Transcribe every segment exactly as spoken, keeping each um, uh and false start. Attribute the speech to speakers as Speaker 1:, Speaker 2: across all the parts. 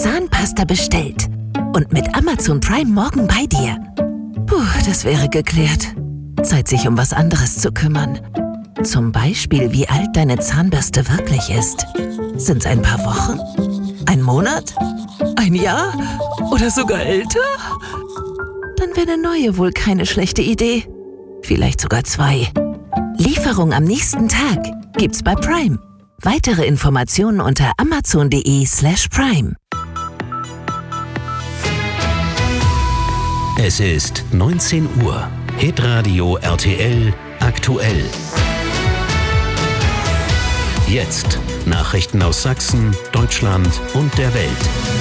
Speaker 1: Zahnpasta bestellt und mit Amazon Prime morgen bei dir. Puh, das wäre geklärt. Zeit, sich um was anderes zu kümmern. Zum Beispiel, wie alt deine Zahnbürste wirklich ist. Sind's ein paar Wochen? Ein Monat? Ein Jahr? Oder sogar älter? Dann wäre eine neue wohl keine schlechte Idee. Vielleicht sogar zwei. Lieferung am nächsten Tag gibt's bei Prime. Weitere Informationen unter amazon.de slash prime.
Speaker 2: Es ist neunzehn Uhr. Hitradio R T L aktuell. Jetzt Nachrichten aus Sachsen, Deutschland und der Welt.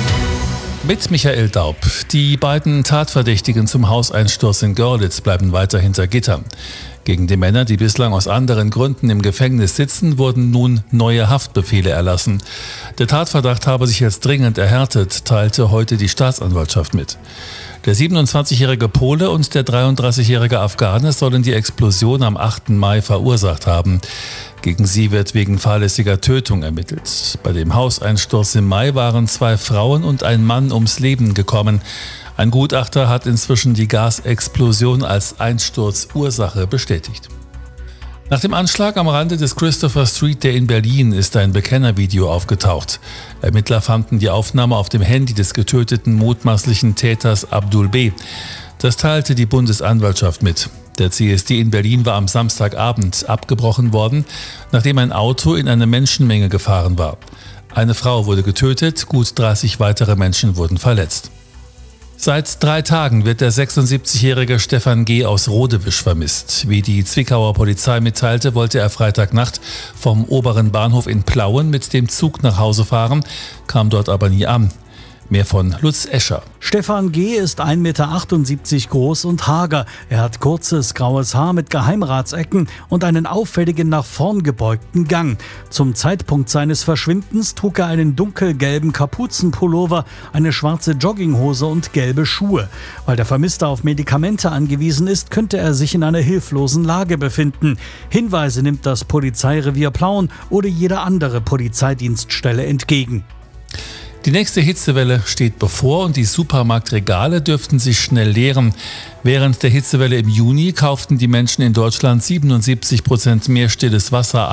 Speaker 3: Mit Michael Daub. Die beiden Tatverdächtigen zum Hauseinsturz in Görlitz bleiben weiter hinter Gittern. Gegen die Männer, die bislang aus anderen Gründen im Gefängnis sitzen, wurden nun neue Haftbefehle erlassen. Der Tatverdacht habe sich jetzt dringend erhärtet, teilte heute die Staatsanwaltschaft mit. Der siebenundzwanzigjährige Pole und der dreiunddreißigjährige Afghane sollen die Explosion am achten Mai verursacht haben. Gegen sie wird wegen fahrlässiger Tötung ermittelt. Bei dem Hauseinsturz im Mai waren zwei Frauen und ein Mann ums Leben gekommen. Ein Gutachter hat inzwischen die Gasexplosion als Einsturzursache bestätigt. Nach dem Anschlag am Rande des Christopher Street Day in Berlin ist ein Bekennervideo aufgetaucht. Ermittler fanden die Aufnahme auf dem Handy des getöteten mutmaßlichen Täters Abdul B. Das teilte die Bundesanwaltschaft mit. Der C S D in Berlin war am Samstagabend abgebrochen worden, nachdem ein Auto in eine Menschenmenge gefahren war. Eine Frau wurde getötet, gut dreißig weitere Menschen wurden verletzt. Seit drei Tagen wird der sechsundsiebzigjährige Stefan G. aus Rodewisch vermisst. Wie die Zwickauer Polizei mitteilte, wollte er Freitagnacht vom oberen Bahnhof in Plauen mit dem Zug nach Hause fahren, kam dort aber nie an. Mehr von Lutz Escher.
Speaker 4: Stefan G. ist ein Meter achtundsiebzig groß und hager. Er hat kurzes graues Haar mit Geheimratsecken und einen auffälligen nach vorn gebeugten Gang. Zum Zeitpunkt seines Verschwindens trug er einen dunkelgelben Kapuzenpullover, eine schwarze Jogginghose und gelbe Schuhe. Weil der Vermisste auf Medikamente angewiesen ist, könnte er sich in einer hilflosen Lage befinden. Hinweise nimmt das Polizeirevier Plauen oder jede andere Polizeidienststelle entgegen.
Speaker 3: Die nächste Hitzewelle steht bevor und die Supermarktregale dürften sich schnell leeren. Während der Hitzewelle im Juni kauften die Menschen in Deutschland siebenundsiebzig Prozent mehr stilles Wasser